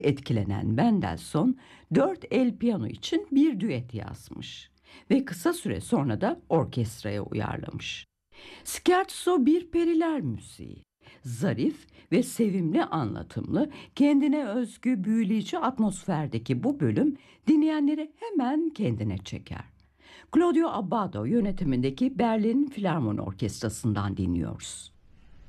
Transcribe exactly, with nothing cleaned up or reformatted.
Etkilenen Mendelssohn dört el piyano için bir düet yazmış ve kısa süre sonra da orkestraya uyarlamış. Scherzo bir periler müziği. Zarif ve sevimli anlatımlı, kendine özgü büyüleyici atmosferdeki bu bölüm dinleyenleri hemen kendine çeker. Claudio Abbado yönetimindeki Berlin Filarmoni Orkestrası'ndan dinliyoruz.